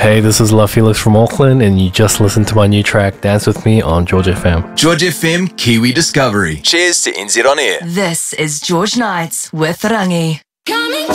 Hey, this is La Felix from Auckland, and you just listened to my new track, Dance With Me, on George FM. George FM, Kiwi Discovery. Cheers to NZ On Air. This is George Knights with Rangi.